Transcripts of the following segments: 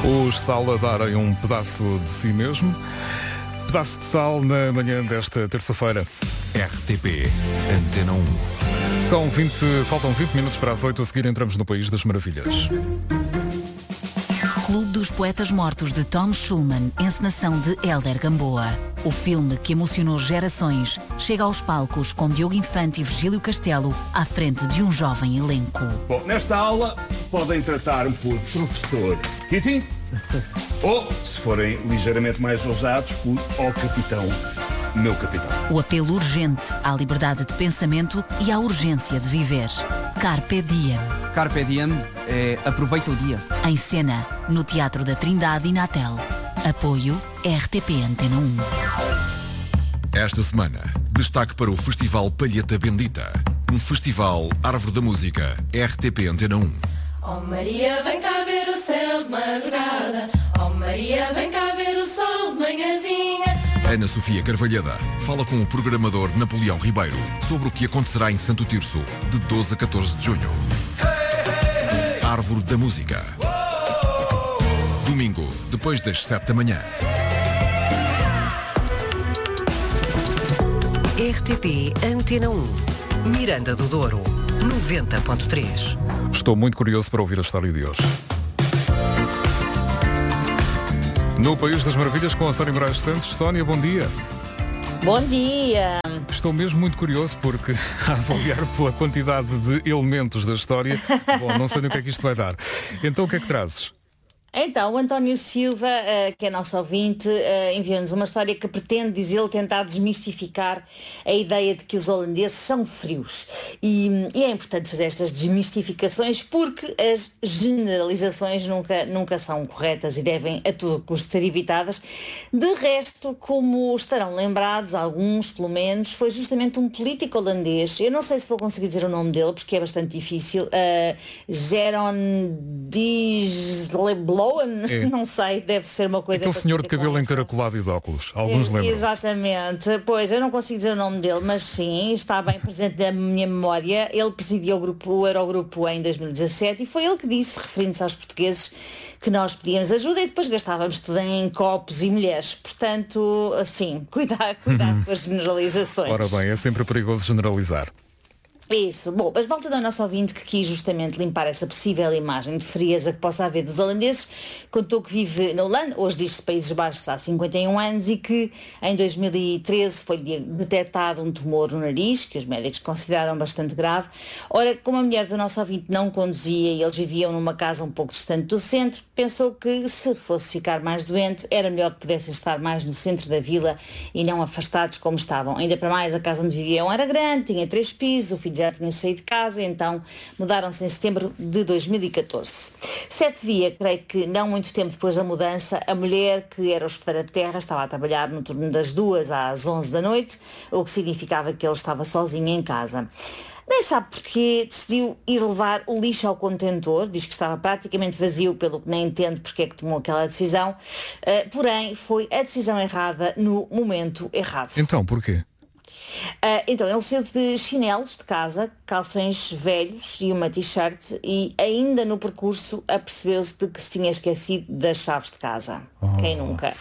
Os Sal a darem um pedaço de si mesmo. Pedaço de sal na manhã desta terça-feira. RTP Antena 1. Faltam 20 minutos para as 8. A seguir entramos no País das Maravilhas. Clube dos Poetas Mortos de Tom Schulman, encenação de Hélder Gamboa. O filme que emocionou gerações chega aos palcos com Diogo Infante e Virgílio Castelo à frente de um jovem elenco. Bom, nesta aula podem tratar-me por professor Kitty ou, se forem ligeiramente mais ousados, por capitão, meu capitão. O apelo urgente à liberdade de pensamento e à urgência de viver. Carpe Diem. Carpe Diem é aproveita o dia. Em cena, no Teatro da Trindade e Natel. Apoio RTP Antena 1. Esta semana, destaque para o Festival Palheta Bendita. Um festival Árvore da Música, RTP Antena 1. Oh Maria, vem cá ver o céu de madrugada. Oh Maria, vem cá ver o sol de manhãzinha. Ana Sofia Carvalhada fala com o programador Napoleão Ribeiro sobre o que acontecerá em Santo Tirso, de 12 a 14 de junho. Árvore da Música. Domingo, depois das 7 da manhã. RTP Antena 1. Miranda do Douro, 90.3. Estou muito curioso para ouvir a história de hoje. No País das Maravilhas com a Sónia Moraes Santos. Sónia, bom dia. Bom dia. Estou mesmo muito curioso porque, a avaliar pela quantidade de elementos da história, bom, não sei no que é que isto vai dar. Então o que é que trazes? Então, o António Silva, que é nosso ouvinte, enviou-nos uma história que pretende, diz ele, tentar desmistificar a ideia de que os holandeses são frios. E é importante fazer estas desmistificações porque as generalizações nunca são corretas e devem a todo custo ser evitadas. De resto, como estarão lembrados, alguns pelo menos, foi justamente um político holandês, eu não sei se vou conseguir dizer o nome dele porque é bastante difícil, Jeroen Dijsselbloem. É. Não sei, deve ser uma coisa... Aquele senhor de cabelo encaracolado e de óculos. Alguns lembram-se. Exatamente. Pois, eu não consigo dizer o nome dele, mas sim, está bem presente na minha memória. Ele presidiu o Eurogrupo em 2017 e foi ele que disse, referindo-se aos portugueses, que nós pedíamos ajuda e depois gastávamos tudo em copos e mulheres. Portanto, assim, cuidado com as generalizações. Ora bem, é sempre perigoso generalizar. Isso. Bom, mas voltando ao nosso ouvinte que quis justamente limpar essa possível imagem de frieza que possa haver dos holandeses, contou que vive na Holanda, hoje diz-se Países Baixos há 51 anos e que em 2013 foi detectado um tumor no nariz, que os médicos consideraram bastante grave. Ora, como a mulher do nosso ouvinte não conduzia e eles viviam numa casa um pouco distante do centro, pensou que se fosse ficar mais doente era melhor que pudessem estar mais no centro da vila e não afastados como estavam. Ainda para mais, a casa onde viviam era grande, tinha 3 pisos, o filho já tinha saído de casa, então mudaram-se em setembro de 2014. Certo dia, creio que não muito tempo depois da mudança, a mulher que era hospedeira de terra estava a trabalhar no turno das 2 às 11 da noite, o que significava que ele estava sozinho em casa. Nem sabe porque decidiu ir levar o lixo ao contentor, diz que estava praticamente vazio, pelo que nem entende porque é que tomou aquela decisão, porém foi a decisão errada no momento errado. Então, porquê? Então, ele saiu de chinelos de casa, calções velhos e uma t-shirt e ainda no percurso apercebeu-se de que se tinha esquecido das chaves de casa. Quem nunca?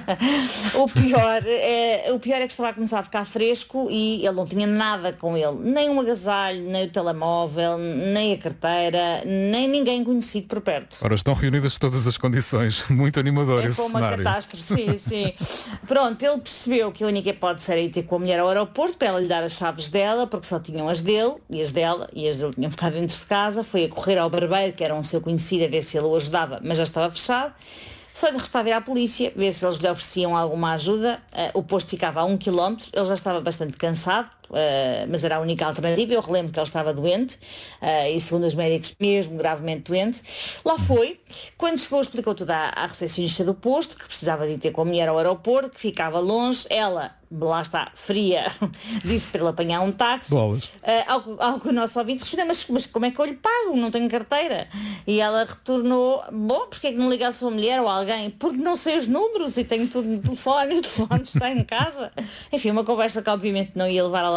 O pior é que estava a começar a ficar fresco e ele não tinha nada com ele. Nem um agasalho, nem o telemóvel, nem a carteira, nem ninguém conhecido por perto. Ora, estão reunidas todas as condições. Muito animador esse cenário. Foi uma catástrofe, sim. Pronto, ele percebeu que a única hipótese era ir ter com a mulher ao aeroporto para ela lhe dar as chaves dela, porque só tinham as dele e as dela, e as dele tinham ficado dentro de casa. Foi a correr ao barbeiro, que era um seu conhecido, a ver se ele o ajudava, mas já estava fechado. Só lhe restava ir à polícia, ver se eles lhe ofereciam alguma ajuda. O posto ficava a 1 km, ele já estava bastante cansado, mas era a única alternativa. Eu relembro que ele estava doente, e segundo os médicos, mesmo gravemente doente. Lá foi, quando chegou explicou tudo à recepcionista do posto, que precisava de ir ter com a mulher ao aeroporto, que ficava longe. Ela, lá está, fria, disse para ele apanhar um táxi. Ao que o nosso ouvinte respondeu, mas como é que eu lhe pago? Não tenho carteira. E ela retornou, bom, porque é que não liga à sua mulher ou a alguém? Porque não sei os números e tenho tudo no telefone, o telefone está em casa. Enfim, uma conversa que obviamente não ia levar a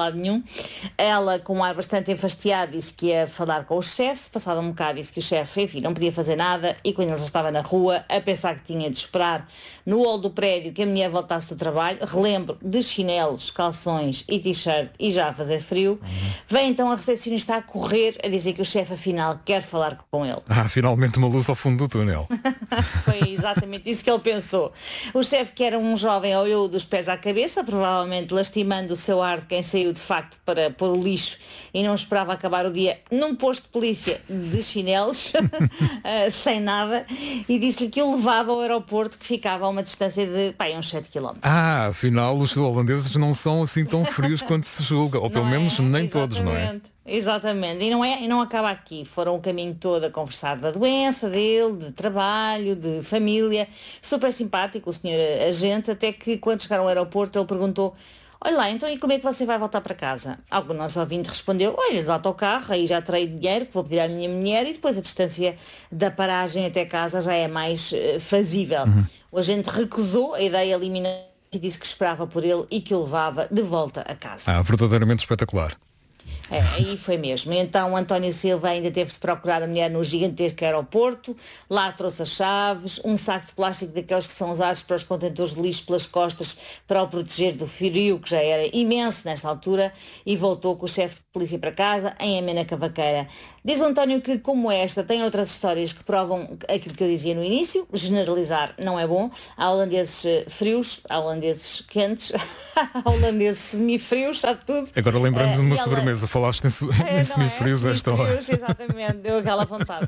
lado nenhum. Ela, com um ar bastante enfastiado, disse que ia falar com o chefe. Passado um bocado, disse que o chefe, enfim, não podia fazer nada. E quando ele já estava na rua, a pensar que tinha de esperar no hall do prédio que a mulher voltasse do trabalho, relembro, de chinelos, calções e t-shirt e já a fazer frio, vem então a recepcionista a correr a dizer que o chefe afinal quer falar com ele. Finalmente uma luz ao fundo do túnel. Foi exatamente isso que ele pensou. O chefe, que era um jovem, olhou dos pés à cabeça, provavelmente lastimando o seu ar de quem saiu de facto para pôr o lixo e não esperava acabar o dia num posto de polícia de chinelos, sem nada, e disse-lhe que o levava ao aeroporto, que ficava a uma distância de uns 7 km. Afinal os holandeses não são assim tão frios quanto se julga, ou pelo menos nem todos, não é? Exatamente, e não acaba aqui. Foram o caminho todo a conversar da doença dele, de trabalho, de família. Super simpático o senhor agente, até que quando chegaram ao aeroporto ele perguntou: olha lá, então e como é que você vai voltar para casa? Algo nosso ouvinte respondeu: olha, do autocarro, aí já terei dinheiro que vou pedir à minha mulher e depois a distância da paragem até casa já é mais fazível. O agente recusou a ideia eliminada e disse que esperava por ele e que o levava de volta a casa. Verdadeiramente espetacular. Aí foi mesmo. Então António Silva ainda teve de procurar a mulher no gigantesco aeroporto. Lá trouxe as chaves, um saco de plástico daqueles que são usados para os contentores de lixo pelas costas para o proteger do frio, que já era imenso nesta altura, e voltou com o chefe de polícia para casa em amena cavaqueira. Diz o António que, como esta, tem outras histórias que provam aquilo que eu dizia no início: generalizar não é bom. Há holandeses frios, há holandeses quentes, há holandeses semifrios, sabe tudo. Agora lembramos de uma sobremesa. Falaste em semifrios esta hora. Exatamente, deu aquela vontade.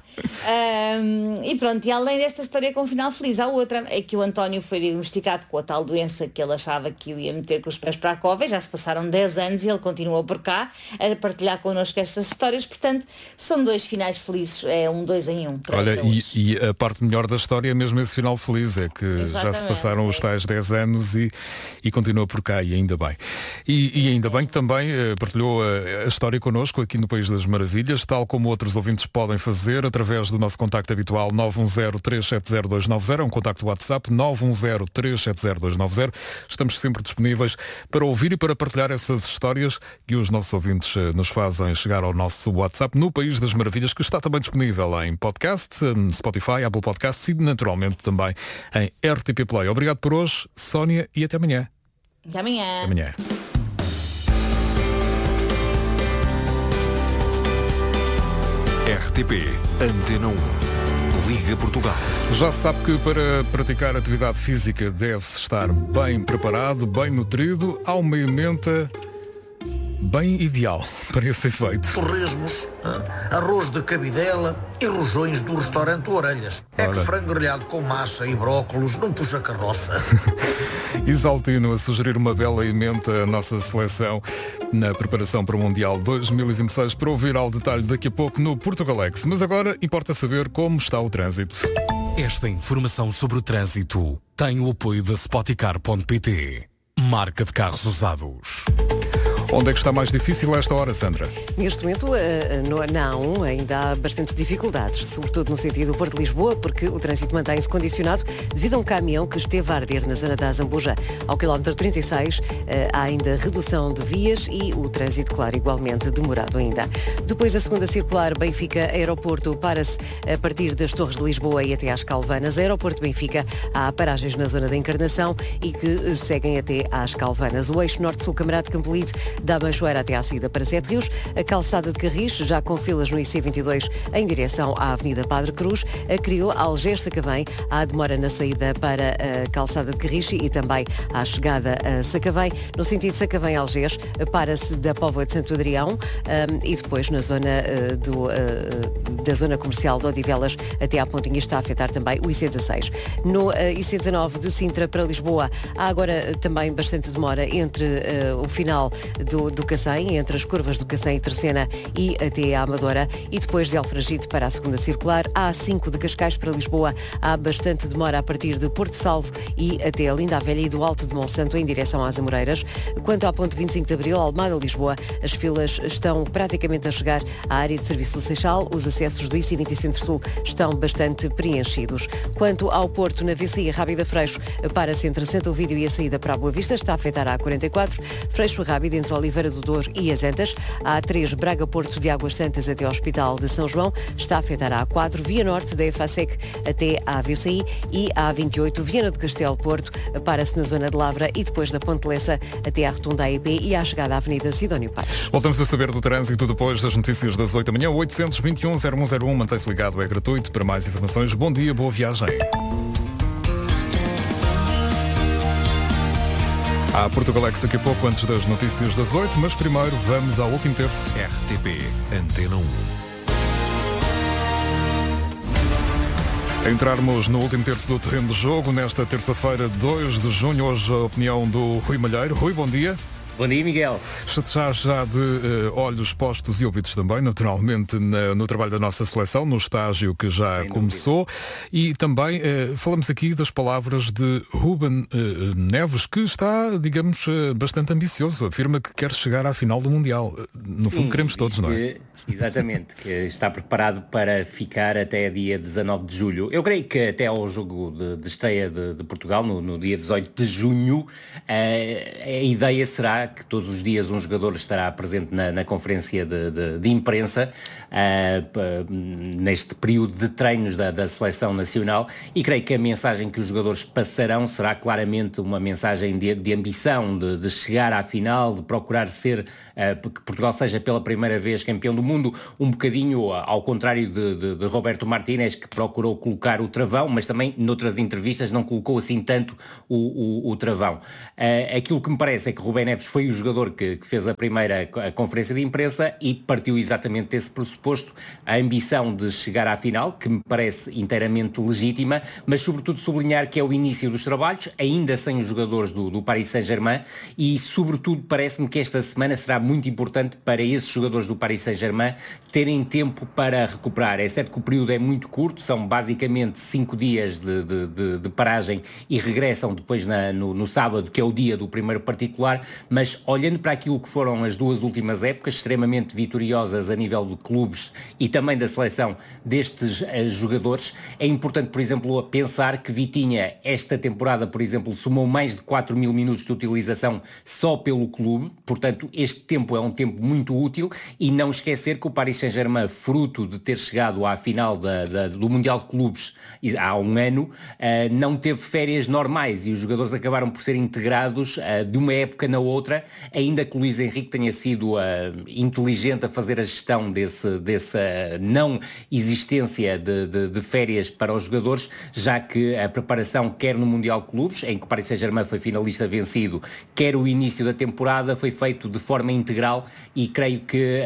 E pronto, e além desta história com um final feliz, há outra, é que o António foi diagnosticado com a tal doença que ele achava que o ia meter com os pés para a cova. Já se passaram 10 anos e ele continuou por cá a partilhar connosco estas histórias. Portanto, são 2 finais felizes, é um 2 em 1. Olha, e a parte melhor da história é mesmo esse final feliz, é que já se passaram os tais 10 anos e continua por cá, e ainda bem. E ainda bem que também partilhou a história connosco aqui no País das Maravilhas, tal como outros ouvintes podem fazer através do nosso contacto habitual 910-370-290, um contacto WhatsApp 910-370-290. Estamos sempre disponíveis para ouvir e para partilhar essas histórias que os nossos ouvintes nos fazem chegar ao nosso WhatsApp no País das Maravilhas, que está também disponível em podcast, Spotify, Apple Podcasts e naturalmente também em RTP Play. Obrigado por hoje, Sónia, e até amanhã. Até amanhã. Até amanhã. RTP Antena 1. Liga Portugal. Já sabe que para praticar atividade física deve-se estar bem preparado, bem nutrido. Há uma emenda bem ideal para esse efeito. Torresmos, arroz de cabidela e rojões do restaurante Orelhas. É que frango grelhado com massa e brócolos não puxa carroça. Isaltino a sugerir uma bela emenda à nossa seleção na preparação para o Mundial 2026, para ouvir ao detalhe daqui a pouco no Portugalex. Mas agora importa saber como está o trânsito. Esta informação sobre o trânsito tem o apoio da Spoticar.pt, marca de carros usados. Onde é que está mais difícil a esta hora, Sandra? Neste momento, não, ainda há bastante dificuldades, sobretudo no sentido do Porto de Lisboa, porque o trânsito mantém-se condicionado devido a um caminhão que esteve a arder na zona da Azambuja. Ao quilómetro 36, há ainda redução de vias e o trânsito, claro, igualmente demorado ainda. Depois, a segunda circular Benfica-Aeroporto para-se a partir das Torres de Lisboa e até às Calvanas. Aeroporto Benfica, há paragens na zona da Encarnação e que seguem até às Calvanas. O eixo norte-sul Camarado Campolide da Manchoeira até à saída para Sete Rios, a calçada de Carris, já com filas no IC22 em direção à Avenida Padre Cruz, a Cril, Algés, Sacavém, há demora na saída para a calçada de Carris e também à chegada a Sacavém. No sentido Sacavém-Algés, para-se da Póvoa de Santo Adrião e depois na zona da zona comercial de Odivelas até à Pontinha está a afetar também o IC16. No IC19 de Sintra para Lisboa, há agora também bastante demora entre o final do Cacém, entre as curvas do Cacém e Terceira e até à Amadora, e depois de Alfragide para a segunda circular. A A5 de Cascais para Lisboa, há bastante demora a partir de Porto Salvo e até a Linda a Velha e do Alto de Monsanto em direção às Amoreiras. Quanto à ponte 25 de Abril, Almada-Lisboa, as filas estão praticamente a chegar à área de serviço do Seixal. Os acessos do IC20 Centro-Sul estão bastante preenchidos. Quanto ao Porto, na VCI Rábida Freixo, para-se entre Santo Ovídio e a saída para a Boa Vista, está a afetar a A44. Freixo Rábida entre Oliveira do Douro e as Antas. A A3 Braga-Porto de Águas Santas até ao Hospital de São João está afetada a A4 Via Norte da EFASEC até à AVCI e a A28 Viana do Castelo-Porto para-se na zona de Lavra e depois da Ponte Lessa até à Rotunda AEP e à chegada à Avenida Sidónio Pais. Voltamos a saber do trânsito depois das notícias das 8 da manhã. 821-0101, mantém-se ligado, é gratuito. Para mais informações, bom dia, boa viagem. Há Portugalex daqui a pouco, antes das notícias das 8, mas primeiro vamos ao último terço. RTP Antena 1. Entrarmos no último terço do terreno de jogo, nesta terça-feira, 2 de junho, hoje a opinião do Rui Malheiro. Rui, bom dia. Bom dia, Miguel. Estás já de olhos postos e ouvidos também, naturalmente, no trabalho da nossa seleção, no estágio que já começou. E também falamos aqui das palavras de Ruben Neves, que está, digamos, bastante ambicioso. Afirma que quer chegar à final do Mundial. No fundo, queremos todos, não é? Exatamente, que está preparado para ficar até dia 19 de julho. Eu creio que até ao jogo de estreia de Portugal, no dia 18 de junho, a ideia será que todos os dias um jogador estará presente na conferência de imprensa, neste período de treinos da seleção nacional, e creio que a mensagem que os jogadores passarão será claramente uma mensagem de ambição, de chegar à final, de procurar ser, que Portugal seja pela primeira vez campeão do mundo, um bocadinho ao contrário de Roberto Martínez, que procurou colocar o travão, mas também noutras entrevistas não colocou assim tanto o travão. Aquilo que me parece é que Ruben Neves foi o jogador que fez a primeira conferência de imprensa e partiu exatamente desse pressuposto, a ambição de chegar à final, que me parece inteiramente legítima, mas sobretudo sublinhar que é o início dos trabalhos, ainda sem os jogadores do Paris Saint-Germain, e sobretudo parece-me que esta semana será muito importante para esses jogadores do Paris Saint-Germain terem tempo para recuperar. É certo que o período é muito curto, são basicamente 5 dias de paragem e regressam depois no sábado, que é o dia do primeiro particular, mas olhando para aquilo que foram as duas últimas épocas, extremamente vitoriosas a nível de clubes e também da seleção destes jogadores, é importante, por exemplo, pensar que Vitinha, esta temporada, por exemplo, somou mais de 4 mil minutos de utilização só pelo clube, portanto, este tempo é um tempo muito útil, e não esquecer que o Paris Saint-Germain, fruto de ter chegado à final do Mundial de Clubes há um ano, não teve férias normais e os jogadores acabaram por ser integrados de uma época na outra, ainda que o Luís Henrique tenha sido inteligente a fazer a gestão dessa não existência de férias para os jogadores, já que a preparação, quer no Mundial de Clubes, em que o Paris Saint-Germain foi finalista vencido, quer o início da temporada, foi feito de forma integral, e creio que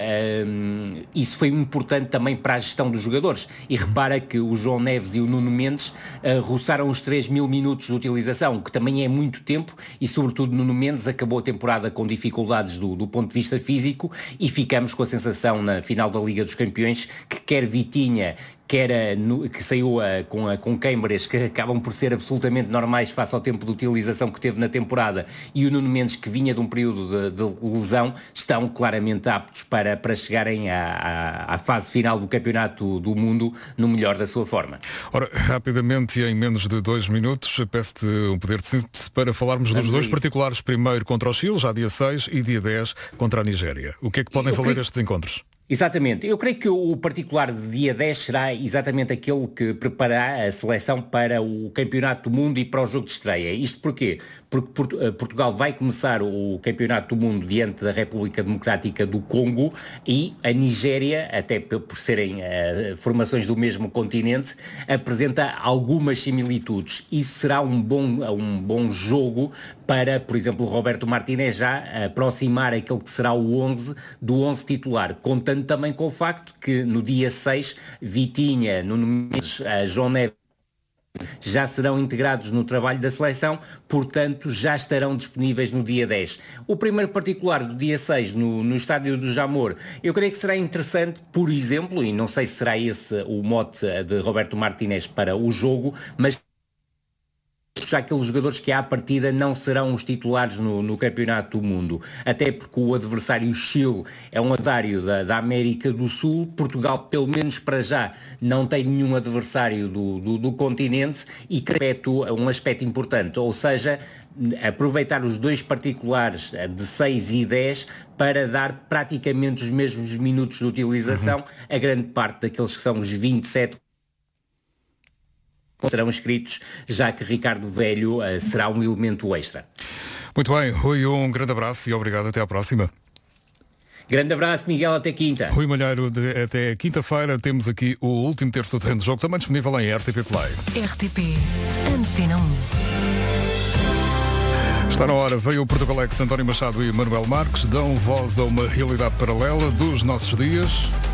isso foi importante também para a gestão dos jogadores. E repara que o João Neves e o Nuno Mendes roçaram os 3 mil minutos de utilização, que também é muito tempo, e sobretudo Nuno Mendes acabou a temporada com dificuldades do ponto de vista físico, e ficamos com a sensação na final da Liga dos Campeões que quer Vitinha, que saiu com câimbras que acabam por ser absolutamente normais face ao tempo de utilização que teve na temporada, e o Nuno Mendes, que vinha de um período de lesão, estão claramente aptos para chegarem à fase final do Campeonato do Mundo no melhor da sua forma. Ora, rapidamente e em menos de 2 minutos, peço-te um poder de síntese para falarmos dos dois particulares, primeiro contra o Chile, já dia 6, e dia 10 contra a Nigéria. O que é que podem valer estes encontros? Exatamente. Eu creio que o particular de dia 10 será exatamente aquele que preparará a seleção para o Campeonato do Mundo e para o jogo de estreia. Isto porquê? Porque Portugal vai começar o Campeonato do Mundo diante da República Democrática do Congo, e a Nigéria, até por serem formações do mesmo continente, apresenta algumas similitudes. Isso será um bom jogo para, por exemplo, o Roberto Martínez já aproximar aquele que será o 11 do 11 titular, contando também com o facto que no dia 6, Vitinha, Nuno Mendes, João Neves já serão integrados no trabalho da seleção, portanto já estarão disponíveis no dia 10. O primeiro particular do dia 6 no estádio do Jamor, eu creio que será interessante, por exemplo, e não sei se será esse o mote de Roberto Martínez para o jogo, mas já aqueles jogadores que à partida não serão os titulares no Campeonato do Mundo. Até porque o adversário Chile é um adversário da América do Sul. Portugal, pelo menos para já, não tem nenhum adversário do continente e perpetua um aspecto importante, ou seja, aproveitar os dois particulares de 6 e 10 para dar praticamente os mesmos minutos de utilização a grande parte daqueles que são os 27 serão inscritos, já que Ricardo Velho será um elemento extra. Muito bem, Rui, um grande abraço e obrigado, até à próxima. Grande abraço, Miguel, até quinta. Rui Malheiro, até quinta-feira temos aqui o último terço do Treino de Jogo, também disponível em RTP Play. RTP Antena 1. Está na hora, veio o Portugalex António Machado e Manuel Marques, dão voz a uma realidade paralela dos nossos dias.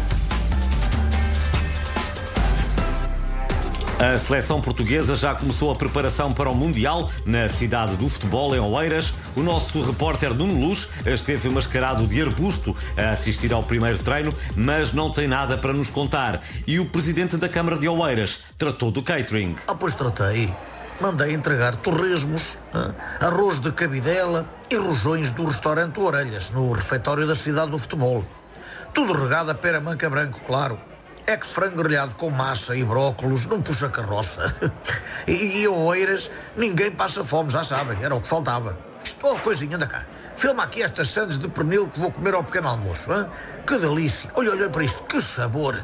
A seleção portuguesa já começou a preparação para o Mundial na cidade do futebol, em Oeiras. O nosso repórter Nuno Luz esteve mascarado de arbusto a assistir ao primeiro treino, mas não tem nada para nos contar. E o presidente da Câmara de Oeiras tratou do catering. Pois tratei. Mandei entregar torresmos, arroz de cabidela e rojões do restaurante Orelhas, no refeitório da cidade do futebol. Tudo regado a pera manca branco, claro. É que frango grelhado com massa e brócolos não puxa carroça. E Oeiras, ninguém passa fome, já sabem, era o que faltava. Isto, coisinha, anda cá. Filma aqui estas sandes de pernil que vou comer ao pequeno almoço, hein? Que delícia. Olha para isto, que sabor.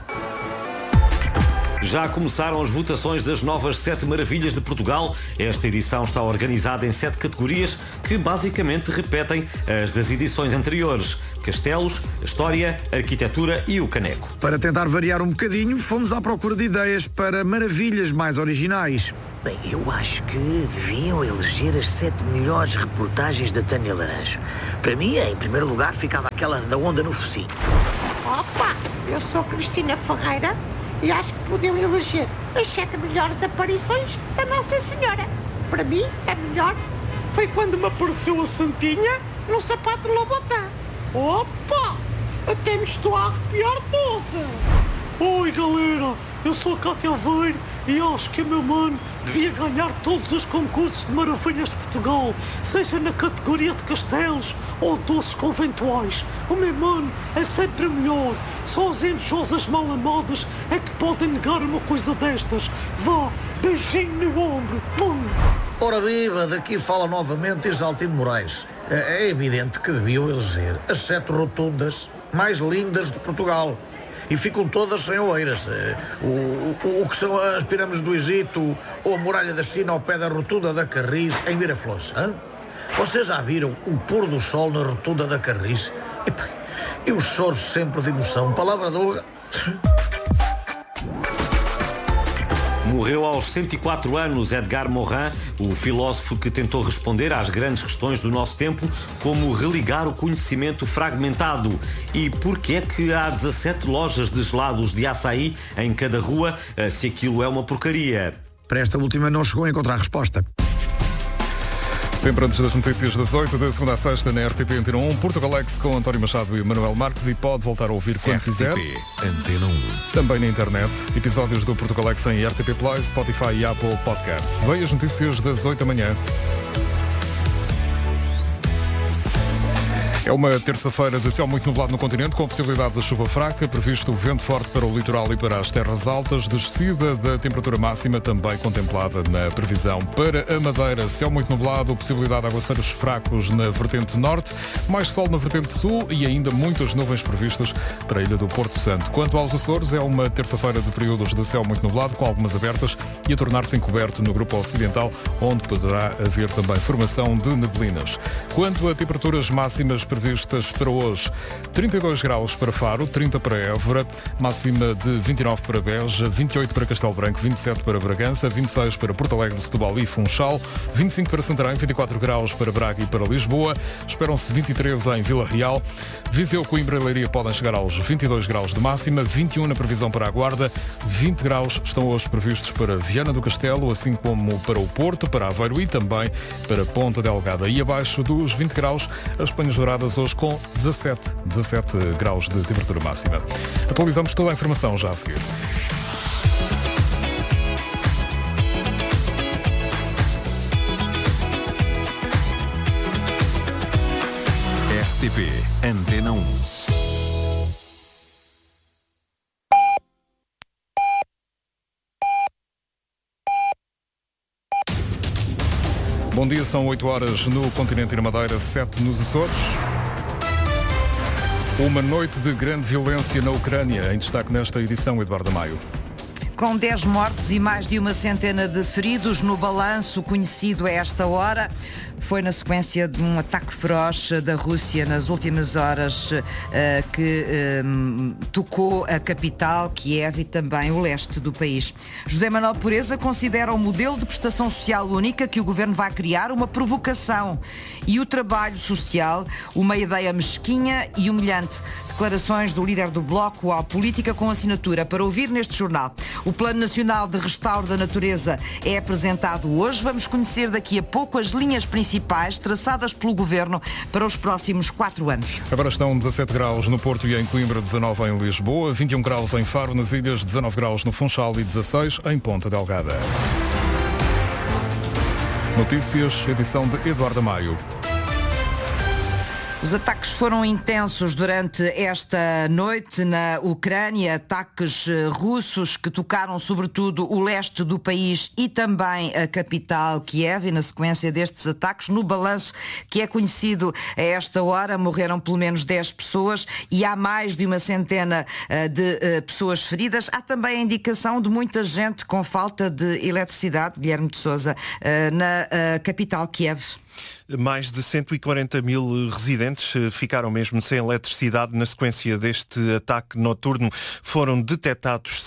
Já começaram as votações das novas 7 maravilhas de Portugal. Esta edição está organizada em 7 categorias que basicamente repetem as das edições anteriores. Castelos, História, Arquitetura e o Caneco. Para tentar variar um bocadinho, fomos à procura de ideias para maravilhas mais originais. Bem, eu acho que deviam eleger as 7 melhores reportagens da Tânia Laranjo. Para mim, em primeiro lugar, ficava aquela da onda no focinho. Opa, eu sou Cristina Ferreira e acho que podiam eleger as 7 melhores aparições da Nossa Senhora. Para mim, a melhor foi quando me apareceu a Santinha no sapato de Lobotã. Opa! Até me estou a arrepiar toda! Oi galera, eu sou a Cátia Aveiro e acho que o meu mano devia ganhar todos os concursos de maravilhas de Portugal, seja na categoria de castelos ou doces conventuais. O meu mano é sempre o melhor. Só as invejosas mal amadas é que podem negar uma coisa destas. Vá, beijinho no ombro. Ora viva, daqui fala novamente Isaltino Moraes. É evidente que deviam eleger as 7 rotundas mais lindas de Portugal. E ficam todas sem Oeiras. O que são as pirâmides do Egito ou a muralha da China ao pé da rotunda da Carris em Miraflores. Hein? Vocês já viram o pôr do sol na rotunda da Carris? Eu choro sempre de emoção. Palavra de honra. Morreu aos 104 anos Edgar Morin, o filósofo que tentou responder às grandes questões do nosso tempo, como religar o conhecimento fragmentado. E porquê é que há 17 lojas de gelados de açaí em cada rua, se aquilo é uma porcaria? Para esta última não chegou a encontrar resposta. Sempre antes das notícias das 8, da segunda à sexta, na RTP Antena 1, Portugalex com António Machado e Manuel Marques, e pode voltar a ouvir quando quiser. Antena 1. Também na internet, episódios do Portugalex em RTP Play, Spotify e Apple Podcasts. Vem as notícias das 8 da manhã. É uma terça-feira de céu muito nublado no continente, com possibilidade de chuva fraca, previsto vento forte para o litoral e para as terras altas, descida da temperatura máxima também contemplada na previsão. Para a Madeira, céu muito nublado, possibilidade de aguaceiros fracos na vertente norte, mais sol na vertente sul e ainda muitas nuvens previstas para a ilha do Porto Santo. Quanto aos Açores, é uma terça-feira de períodos de céu muito nublado, com algumas abertas e a tornar-se encoberto no grupo ocidental, onde poderá haver também formação de neblinas. Quanto a temperaturas máximas previstas para hoje, 32 graus para Faro, 30 para Évora, máxima de 29 para Beja, 28 para Castelo Branco, 27 para Bragança, 26 para Porto Alegre, Setúbal e Funchal, 25 para Santarém, 24 graus para Braga e para Lisboa, esperam-se 23 em Vila Real, Viseu, Coimbra e Leiria podem chegar aos 22 graus de máxima, 21 na previsão para a Guarda, 20 graus estão hoje previstos para Viana do Castelo, assim como para o Porto, para Aveiro e também para Ponta Delgada. E abaixo dos 20 graus, as Penhas Douradas hoje com 17 graus de temperatura máxima. Atualizamos toda a informação já a seguir. Bom dia, são 8 horas no continente e na Madeira, 7 nos Açores. Uma noite de grande violência na Ucrânia, em destaque nesta edição, Eduardo Amaio. Com 10 mortos e mais de uma centena de feridos no balanço conhecido a esta hora. Foi na sequência de um ataque feroz da Rússia nas últimas horas que tocou a capital, Kiev, e também o leste do país. José Manuel Pureza considera o modelo de prestação social única que o governo vai criar uma provocação e o trabalho social uma ideia mesquinha e humilhante. Declarações do líder do Bloco à política com assinatura para ouvir neste jornal. O Plano Nacional de Restauro da Natureza é apresentado hoje. Vamos conhecer daqui a pouco as linhas principais traçadas pelo Governo para os próximos 4 anos. Agora estão 17 graus no Porto e em Coimbra, 19 em Lisboa, 21 graus em Faro, nas Ilhas, 19 graus no Funchal e 16 em Ponta Delgada. Notícias, edição de Eduardo Amaio. Os ataques foram intensos durante esta noite na Ucrânia, ataques russos que tocaram sobretudo o leste do país e também a capital Kiev, e na sequência destes ataques, no balanço que é conhecido a esta hora, morreram pelo menos 10 pessoas e há mais de uma centena de pessoas feridas. Há também a indicação de muita gente com falta de eletricidade, Guilherme de Sousa, na capital Kiev. Mais de 140 mil residentes ficaram mesmo sem eletricidade na sequência deste ataque noturno. Foram detectados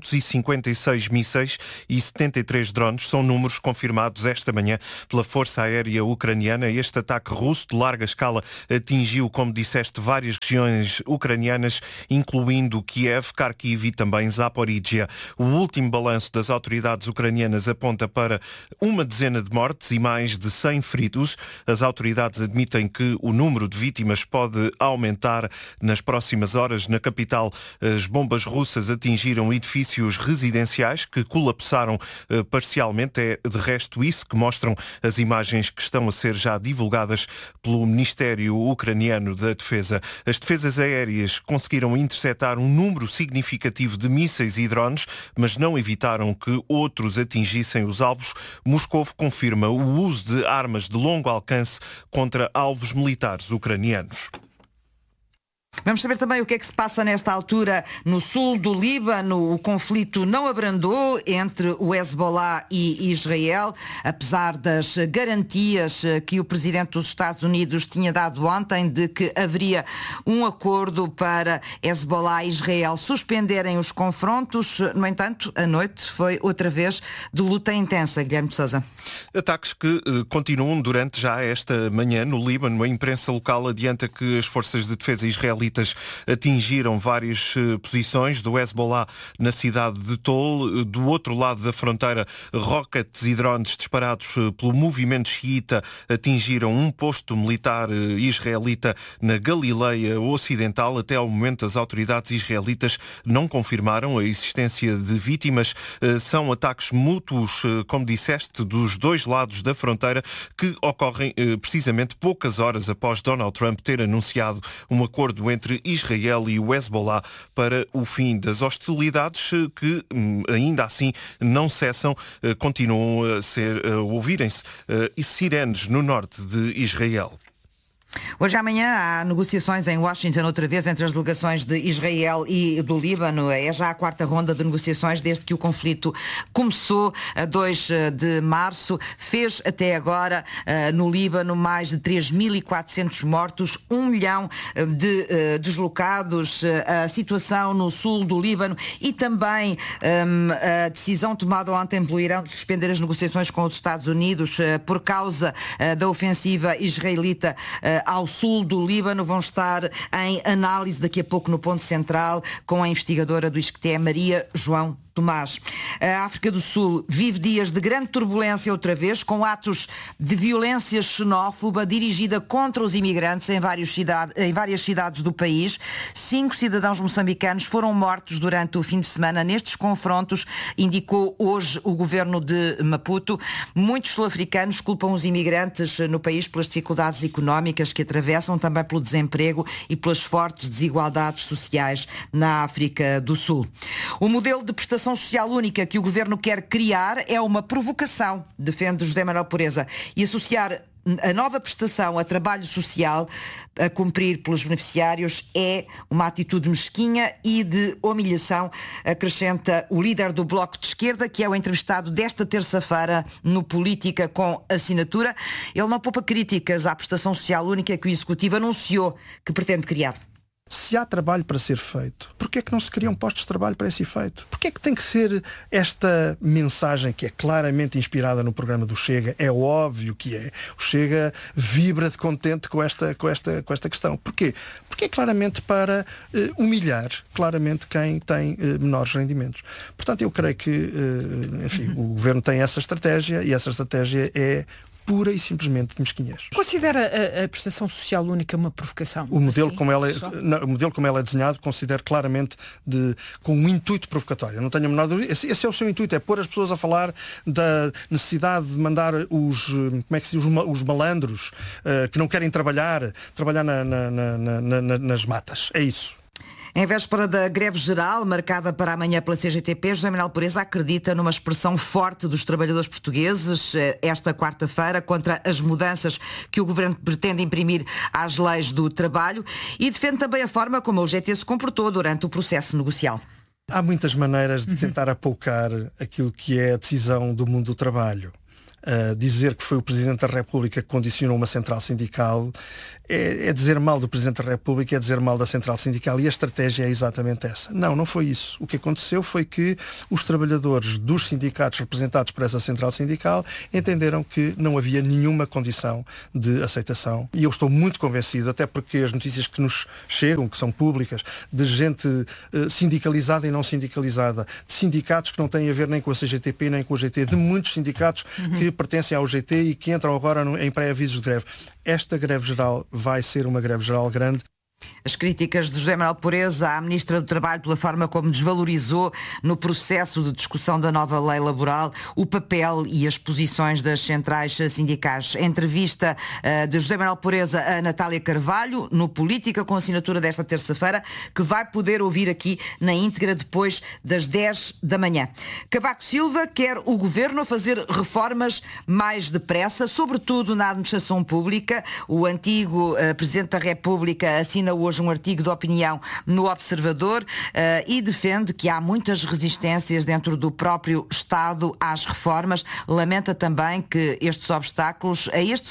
656 mísseis e 73 drones. São números confirmados esta manhã pela Força Aérea Ucraniana. Este ataque russo de larga escala atingiu, como disseste, várias regiões ucranianas, incluindo Kiev, Kharkiv e também Zaporizhia. O último balanço das autoridades ucranianas aponta para uma dezena de mortes e mais de 100 feridos. As autoridades admitem que o número de vítimas pode aumentar nas próximas horas. Na capital, as bombas russas atingiram edifícios residenciais que colapsaram parcialmente. É de resto isso que mostram as imagens que estão a ser já divulgadas pelo Ministério Ucraniano da Defesa. As defesas aéreas conseguiram interceptar um número significativo de mísseis e drones, mas não evitaram que outros atingissem os alvos. Moscou confirma o uso de armas de longo alcance contra alvos militares ucranianos. Vamos saber também o que é que se passa nesta altura no sul do Líbano. O conflito não abrandou entre o Hezbollah e Israel, apesar das garantias que o presidente dos Estados Unidos tinha dado ontem de que haveria um acordo para Hezbollah e Israel suspenderem os confrontos. No entanto, a noite foi outra vez de luta intensa. Guilherme de Sousa. Ataques que continuam durante já esta manhã no Líbano. A imprensa local adianta que as forças de defesa israelitas atingiram várias posições do Hezbollah na cidade de Tol. Do outro lado da fronteira, rockets e drones disparados pelo movimento xiita atingiram um posto militar israelita na Galileia Ocidental. Até ao momento, as autoridades israelitas não confirmaram a existência de vítimas. São ataques mútuos, como disseste, dos dois lados da fronteira, que ocorrem precisamente poucas horas após Donald Trump ter anunciado um acordo entre Israel e o Hezbollah para o fim das hostilidades, que ainda assim não cessam, continuam a ouvirem-se sirenes no norte de Israel. Hoje e amanhã há negociações em Washington outra vez entre as delegações de Israel e do Líbano. É já a 4ª ronda de negociações desde que o conflito começou a 2 de março. Fez até agora no Líbano mais de 3.400 mortos, 1 milhão de deslocados. A situação no sul do Líbano e também a decisão tomada ontem pelo Irão de suspender as negociações com os Estados Unidos por causa da ofensiva israelita ao sul do Líbano vão estar em análise daqui a pouco no Ponto Central com a investigadora do ISCTE, Maria João Tomás. A África do Sul vive dias de grande turbulência outra vez, com atos de violência xenófoba dirigida contra os imigrantes em várias cidades do país. 5 cidadãos moçambicanos foram mortos durante o fim de semana nestes confrontos, indicou hoje o governo de Maputo. Muitos sul-africanos culpam os imigrantes no país pelas dificuldades económicas que atravessam, também pelo desemprego e pelas fortes desigualdades sociais na África do Sul. O modelo de prestação prestação social única que o Governo quer criar é uma provocação, defende José Manuel Pureza, e associar a nova prestação a trabalho social a cumprir pelos beneficiários é uma atitude mesquinha e de humilhação, acrescenta o líder do Bloco de Esquerda, que é o entrevistado desta terça-feira no Política com Assinatura. Ele não poupa críticas à prestação social única que o Executivo anunciou que pretende criar. Se há trabalho para ser feito, porquê é que não se criam postos de trabalho para esse efeito? Porquê é que tem que ser esta mensagem que é claramente inspirada no programa do Chega? É óbvio que é. O Chega vibra de contente com esta questão. Porquê? Porque é claramente para humilhar claramente quem tem menores rendimentos. Portanto, eu creio que o Governo tem essa estratégia e essa estratégia é pura e simplesmente de mesquinhez. Considera a prestação social única uma provocação? O modelo, como ela é desenhado, considero claramente com um intuito provocatório. Não tenho a menor dúvida. Esse é o seu intuito, é pôr as pessoas a falar da necessidade de mandar os malandros que não querem trabalhar nas matas. É isso. Em véspera da greve geral, marcada para amanhã pela CGTP, José Manuel Pureza acredita numa expressão forte dos trabalhadores portugueses esta quarta-feira contra as mudanças que o Governo pretende imprimir às leis do trabalho e defende também a forma como a UGT se comportou durante o processo negocial. Há muitas maneiras de tentar apoucar aquilo que é a decisão do mundo do trabalho. Dizer que foi o Presidente da República que condicionou uma central sindical é dizer mal do Presidente da República, é dizer mal da central sindical, e a estratégia é exatamente essa. Não foi isso. O que aconteceu foi que os trabalhadores dos sindicatos representados por essa central sindical entenderam que não havia nenhuma condição de aceitação, e eu estou muito convencido, até porque as notícias que nos chegam, que são públicas, de gente sindicalizada e não sindicalizada, de sindicatos que não têm a ver nem com a CGTP nem com o UGT, de muitos sindicatos que pertencem ao UGT e que entram agora em pré-avisos de greve. Esta greve geral vai ser uma greve geral grande. As críticas de José Manuel Pureza à Ministra do Trabalho pela forma como desvalorizou no processo de discussão da nova lei laboral o papel e as posições das centrais sindicais. Entrevista de José Manuel Pureza a Natália Carvalho no Política com Assinatura desta terça-feira, que vai poder ouvir aqui na íntegra depois das 10 da manhã. Cavaco Silva quer o Governo a fazer reformas mais depressa, sobretudo na administração pública. O antigo Presidente da República assina hoje um artigo de opinião no Observador e defende que há muitas resistências dentro do próprio Estado às reformas. Lamenta também que a estes obstáculos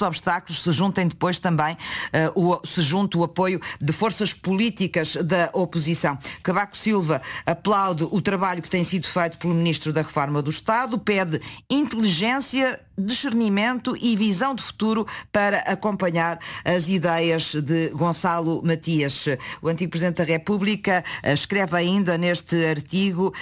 se juntem depois também se junte o apoio de forças políticas da oposição. Cavaco Silva aplaude o trabalho que tem sido feito pelo Ministro da Reforma do Estado, pede inteligência, discernimento e visão de futuro para acompanhar as ideias de Gonçalo Matias. O antigo Presidente da República escreve ainda neste artigo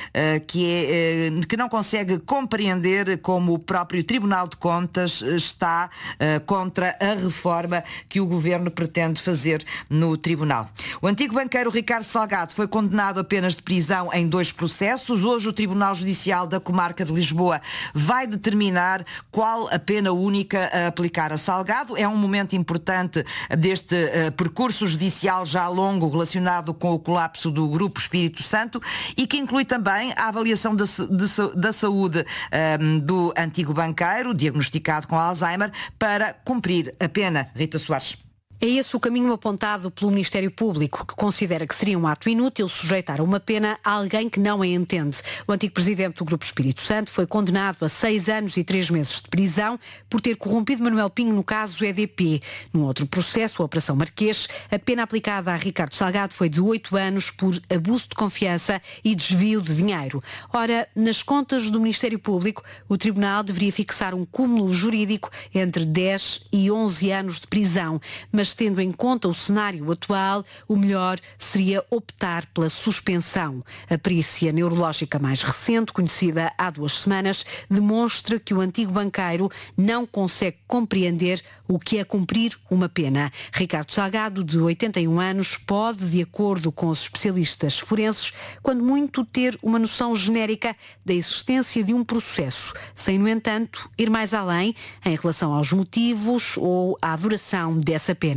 que não consegue compreender como o próprio Tribunal de Contas está contra a reforma que o Governo pretende fazer no Tribunal. O antigo banqueiro Ricardo Salgado foi condenado a penas de prisão em 2 processos. Hoje o Tribunal Judicial da Comarca de Lisboa vai determinar qual a pena única a aplicar a Salgado. É um momento importante deste percurso judicial já longo relacionado com o colapso do Grupo Espírito Santo e que inclui também a avaliação da saúde do antigo banqueiro, diagnosticado com Alzheimer, para cumprir a pena. Rita Soares. É esse o caminho apontado pelo Ministério Público, que considera que seria um ato inútil sujeitar a uma pena a alguém que não a entende. O antigo presidente do Grupo Espírito Santo foi condenado a 6 anos e 3 meses de prisão por ter corrompido Manuel Pinho no caso EDP. Num outro processo, a Operação Marquês, a pena aplicada a Ricardo Salgado foi de 8 anos por abuso de confiança e desvio de dinheiro. Ora, nas contas do Ministério Público, o Tribunal deveria fixar um cúmulo jurídico entre 10 e 11 anos de prisão, mas tendo em conta o cenário atual, o melhor seria optar pela suspensão. A perícia neurológica mais recente, conhecida há 2 semanas, demonstra que o antigo banqueiro não consegue compreender o que é cumprir uma pena. Ricardo Salgado, de 81 anos, pode, de acordo com os especialistas forenses, quando muito ter uma noção genérica da existência de um processo, sem, no entanto, ir mais além em relação aos motivos ou à duração dessa pena.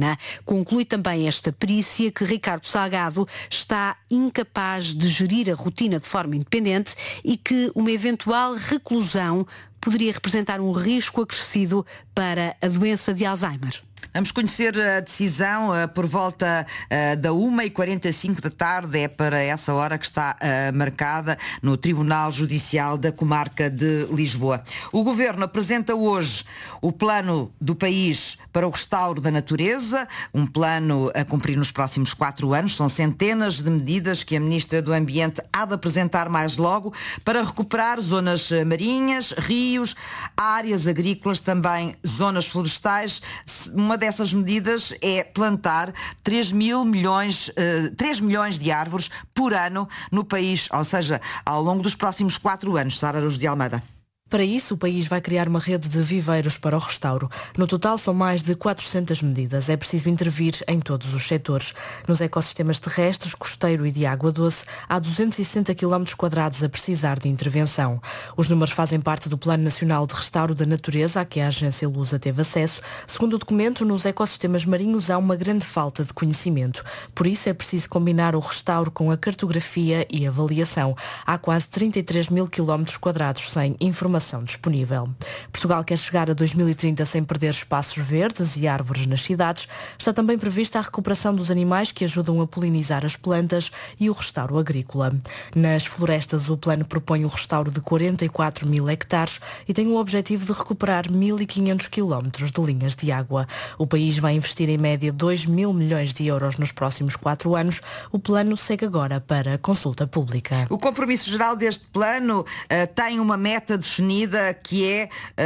pena. Conclui também esta perícia que Ricardo Salgado está incapaz de gerir a rotina de forma independente e que uma eventual reclusão poderia representar um risco acrescido para a doença de Alzheimer. Vamos conhecer a decisão por volta da 1h45 da tarde. É para essa hora que está marcada no Tribunal Judicial da Comarca de Lisboa. O Governo apresenta hoje o plano do país para o restauro da natureza, um plano a cumprir nos próximos 4 anos. São centenas de medidas que a Ministra do Ambiente há de apresentar mais logo para recuperar zonas marinhas, rios, áreas agrícolas, também zonas florestais. Uma dessas medidas é plantar 3 milhões de árvores por ano no país, ou seja, ao longo dos próximos 4 anos. Sara Araújo de Almeida. Para isso, o país vai criar uma rede de viveiros para o restauro. No total, são mais de 400 medidas. É preciso intervir em todos os setores. Nos ecossistemas terrestres, costeiro e de água doce, há 260 km² a precisar de intervenção. Os números fazem parte do Plano Nacional de Restauro da Natureza, a que a Agência Lusa teve acesso. Segundo o documento, nos ecossistemas marinhos há uma grande falta de conhecimento. Por isso, é preciso combinar o restauro com a cartografia e avaliação. Há quase 33 mil km² sem informação disponível. Portugal quer chegar a 2030 sem perder espaços verdes e árvores nas cidades. Está também prevista a recuperação dos animais que ajudam a polinizar as plantas e o restauro agrícola. Nas florestas, o plano propõe o restauro de 44 mil hectares e tem o objetivo de recuperar 1.500 quilómetros de linhas de água. O país vai investir em média 2 mil milhões de euros nos próximos 4 anos. O plano segue agora para consulta pública. O compromisso geral deste plano tem uma meta definida que é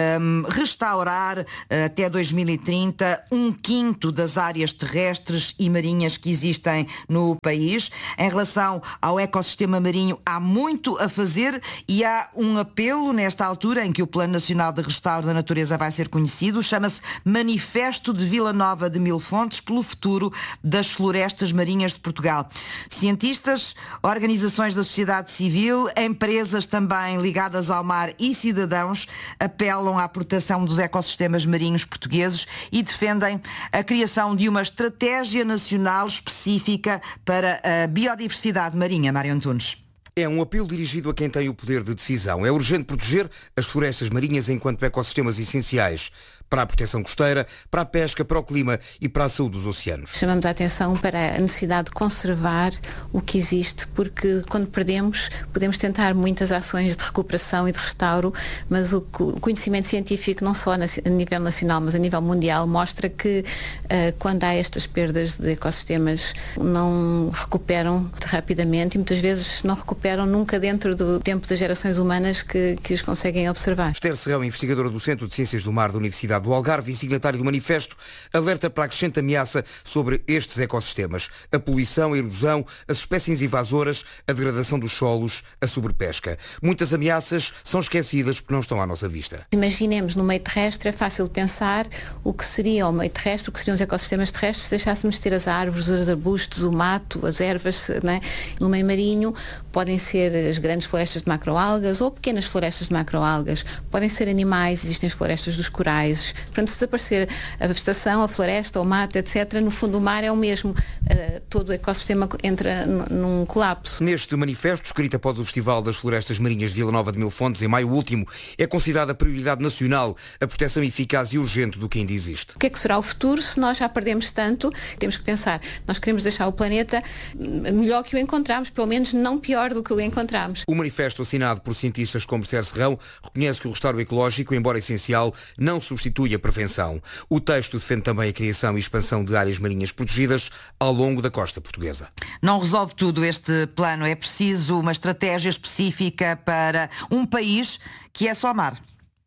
restaurar até 2030 1/5 das áreas terrestres e marinhas que existem no país. Em relação ao ecossistema marinho, há muito a fazer e há um apelo nesta altura em que o Plano Nacional de Restauro da Natureza vai ser conhecido. Chama-se Manifesto de Vila Nova de Mil Fontes pelo futuro das florestas marinhas de Portugal. Cientistas, organizações da sociedade civil, empresas também ligadas ao mar e cidadãos apelam à proteção dos ecossistemas marinhos portugueses e defendem a criação de uma estratégia nacional específica para a biodiversidade marinha. Mário Antunes. É um apelo dirigido a quem tem o poder de decisão. É urgente proteger as florestas marinhas enquanto ecossistemas essenciais para a proteção costeira, para a pesca, para o clima e para a saúde dos oceanos. Chamamos a atenção para a necessidade de conservar o que existe, porque quando perdemos, podemos tentar muitas ações de recuperação e de restauro, mas o conhecimento científico, não só a nível nacional, mas a nível mundial, mostra que quando há estas perdas de ecossistemas, não recuperam rapidamente e muitas vezes não recuperam nunca dentro do tempo das gerações humanas que os conseguem observar. Esther Serrão, investigadora do Centro de Ciências do Mar da Universidade do Algarve e signatário do manifesto, alerta para a crescente ameaça sobre estes ecossistemas. A poluição, a erosão, as espécies invasoras, a degradação dos solos, a sobrepesca. Muitas ameaças são esquecidas porque não estão à nossa vista. Imaginemos no meio terrestre, é fácil pensar o que seria o meio terrestre, o que seriam os ecossistemas terrestres se deixássemos ter as árvores, os arbustos, o mato, as ervas, né? No meio marinho podem ser as grandes florestas de macroalgas ou pequenas florestas de macroalgas, podem ser animais, existem as florestas dos corais. Portanto, se desaparecer a vegetação, a floresta, o mato, etc., no fundo do mar é o mesmo. Todo o ecossistema entra num colapso. Neste manifesto, escrito após o Festival das Florestas Marinhas de Vila Nova de Mil Fontes, em maio último, é considerada prioridade nacional a proteção eficaz e urgente do que ainda existe. O que é que será o futuro se nós já perdemos tanto? Temos que pensar, nós queremos deixar o planeta melhor que o encontramos, pelo menos não pior do que o encontramos. O manifesto assinado por cientistas como Esther Serrão reconhece que o restauro ecológico, embora essencial, não substitui a prevenção. O texto defende também a criação e expansão de áreas marinhas protegidas ao longo da costa portuguesa. Não resolve tudo este plano. É preciso uma estratégia específica para um país que é só mar.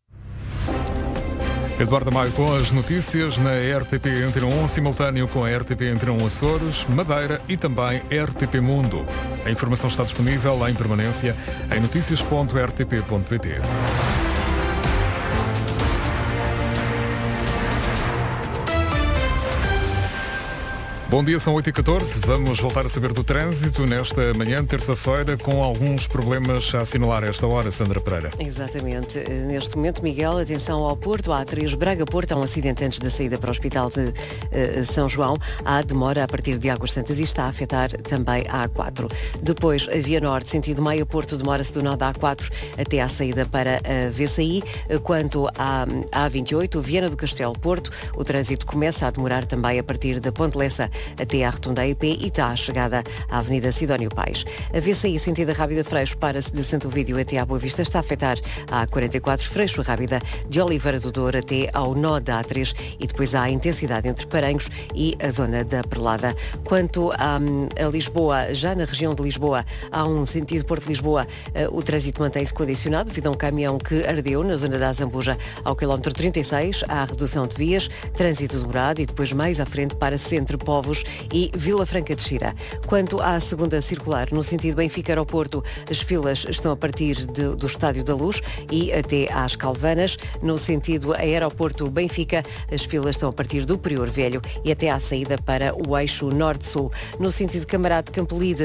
Eduardo Maio com as notícias na RTP Antena 1, simultâneo com a RTP Antena 1 Açores, Madeira e também RTP Mundo. A informação está disponível em permanência em noticias.rtp.pt. Bom dia, são 8h14. Vamos voltar a saber do trânsito nesta manhã, terça-feira, com alguns problemas a assinalar a esta hora, Sandra Pereira. Exatamente. Neste momento, Miguel, atenção ao Porto, A3 Braga-Porto, há um acidente antes da saída para o Hospital de São João. Há demora a partir de Águas Santas e está a afetar também a A4. Depois, a Via Norte, sentido Maia-Porto, demora-se do nó da A4 até à saída para a VCI. Quanto à A28, Viana do Castelo-Porto, o trânsito começa a demorar também a partir da Ponte Lessa até à Rotunda EP e está a chegada à Avenida Sidónio Pais. A VCI, sentido Rábida Freixo, para-se de Santo Ovídio até à Boa Vista, está a afetar a A44 Freixo Rábida, de Oliveira do Douro até ao nó da A3 e depois há a intensidade entre Paranhos e a zona da Perlada. Quanto a Lisboa, já na região de Lisboa, há um sentido Porto-Lisboa, o trânsito mantém-se condicionado devido a um caminhão que ardeu na zona da Azambuja ao quilómetro 36, há redução de vias, trânsito demorado e depois mais à frente para Centro Povos e Vila Franca de Xira. Quanto à segunda circular, no sentido Benfica-Aeroporto, as filas estão a partir do Estádio da Luz e até às Calvanas. No sentido Aeroporto-Benfica, as filas estão a partir do Prior Velho e até à saída para o eixo Norte-Sul. No sentido Camarate-Campolide,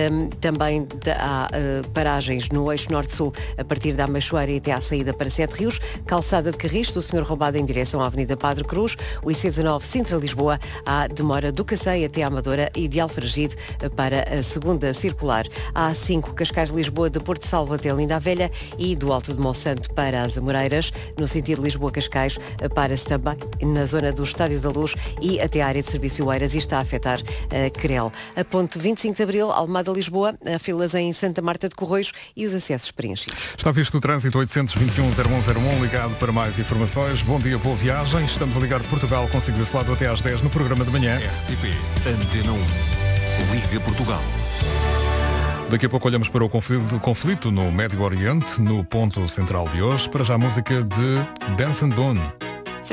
também há paragens no eixo Norte-Sul a partir da Amachoeira e até à saída para Sete Rios. Calçada de Carris, do Senhor Roubado em direção à Avenida Padre Cruz. O IC19 Sintra-Lisboa, há demora do Cacém até à Amadora e de Alfragide para a segunda circular. Há A5 Cascais-Lisboa, de Porto Salvo até Linda a Velha e do Alto de Monsanto para as Amoreiras. No sentido Lisboa-Cascais, para-se também na zona do Estádio da Luz e até à área de serviço Oeiras e está a afetar a Crel. A ponte 25 de Abril, Almada-Lisboa, há filas em Santa Marta de Corroios e os acessos preenchidos. Está visto o trânsito 821-0101, ligado para mais informações. Bom dia, boa viagem. Estamos a ligar Portugal consigo desse lado até às 10 no programa de manhã. RTP Antena 1. Liga Portugal. Daqui a pouco olhamos para o conflito no Médio Oriente, no ponto central de hoje. Para já a música de Benson Boone.